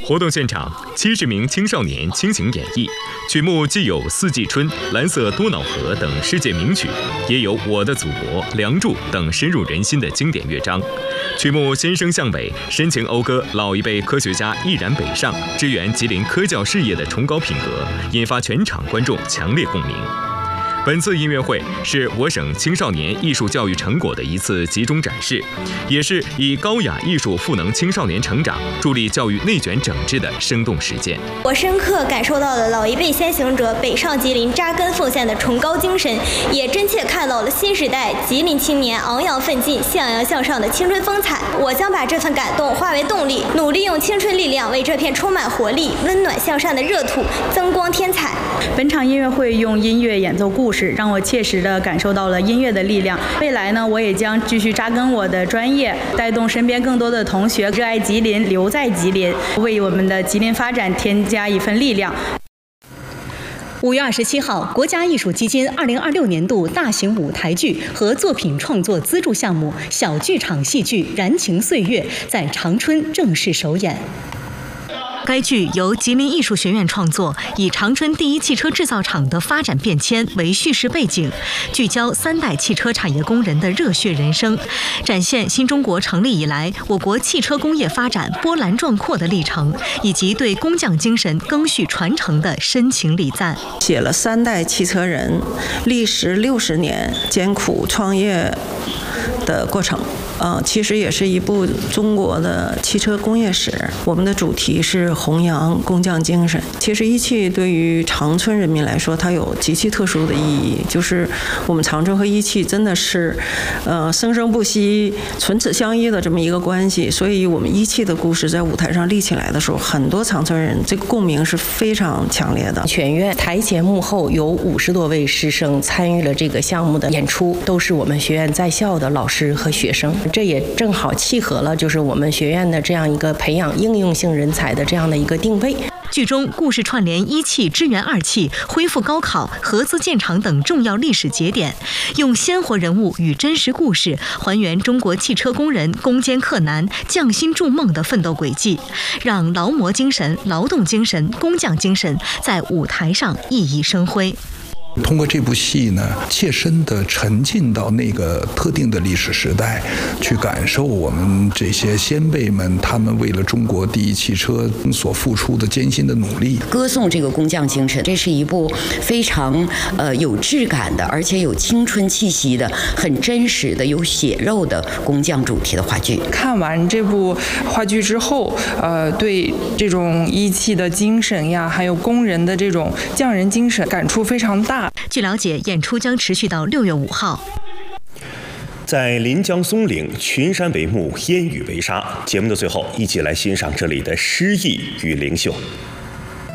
活动现场，70名青少年倾情演绎，曲目既有《四季春》《蓝色多瑙河》等世界名曲，也有《我的祖国》《梁祝》等深入人心的经典乐章。曲目先声向尾，深情讴歌老一辈科学家毅然北上，支援吉林科教事业的崇高品格，引发全场观众强烈共鸣。本次音乐会是我省青少年艺术教育成果的一次集中展示，也是以高雅艺术赋能青少年成长、助力教育内卷整治的生动实践。 我深刻感受到了老一辈先行者北上吉林扎根奉献的崇高精神，也真切看到了新时代吉林青年昂扬奋进、向阳向上的青春风采。我将把这份感动化为动力，努力用青春力量为这片充满活力、温暖向善的热土增光添彩。 本场音乐会用音乐演奏故事，让我切实地感受到了音乐的力量。未来呢，我也将继续扎根我的专业，带动身边更多的同学热爱吉林，留在吉林，为我们的吉林发展添加一份力量。 5月27号，国家艺术基金2026年度大型舞台剧和作品创作资助项目小剧场戏剧《燃情岁月》在长春正式首演。该剧由吉林艺术学院创作，以长春第一汽车制造厂的发展变迁为叙事背景，聚焦3代汽车产业工人的热血人生，展现新中国成立以来我国汽车工业发展波澜壮阔的历程，以及对工匠精神赓续传承的深情礼赞。 写了3代汽车人历时60年艰苦创业的过程。其实也是一部中国的汽车工业史。我们的主题是弘扬工匠精神。其实一汽对于长春人民来说，它有极其特殊的意义，就是我们长春和一汽真的是，生生不息、唇齿相依的这么一个关系。所以，我们一汽的故事在舞台上立起来的时候，很多长春人这个共鸣是非常强烈的。 全院台前幕后有50多位师生参与了这个项目的演出，都是我们学院在校的老师和学生。这也正好契合了就是我们学院的这样一个培养应用性人才的这样的一个定位。 剧中故事串联一汽支援2汽、恢复高考、合资建厂等重要历史节点，用鲜活人物与真实故事还原中国汽车工人攻坚克难、匠心筑梦的奋斗轨迹，让劳模精神、劳动精神、工匠精神在舞台上熠熠生辉。 通过这部戏呢，切身地沉浸到那个特定的历史时代，去感受我们这些先辈们他们为了中国第一汽车所付出的艰辛的努力， 歌颂这个工匠精神。这是一部非常有质感的，而且有青春气息的、很真实的、有血肉的工匠主题的话剧。 看完这部话剧之后，对这种一汽的精神呀，还有工人的这种匠人精神感触非常大。 据了解，演出将持续到6月5号。 在临江松岭，群山为幕，烟雨为纱。节目的最后，一起来欣赏这里的诗意与灵秀。